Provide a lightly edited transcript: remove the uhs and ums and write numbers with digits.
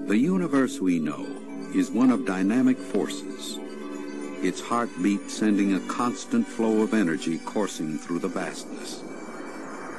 The universe we know is one of dynamic forces, its heartbeat sending a constant flow of energy coursing through the vastness.